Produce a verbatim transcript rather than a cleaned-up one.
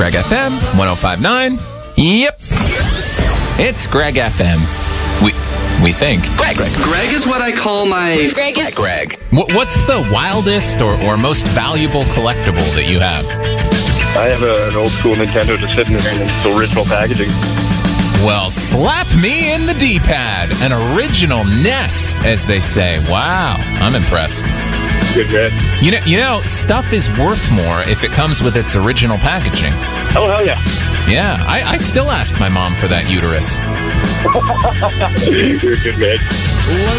Greg F M, one oh five point nine. Yep. It's Greg F M. We we think. Greg. Greg. Greg is what I call my... Greg is... Greg. What, what's the wildest or, or most valuable collectible that you have? I have a, an old school Nintendo just sitting there in its original packaging. Well, slap me in the D-pad. An original N E S, as they say. Wow, I'm impressed. Good, good. You know, you know, stuff is worth more if it comes with its original packaging. Oh, hell yeah. Yeah, I, I still ask my mom for that uterus. You're a good man.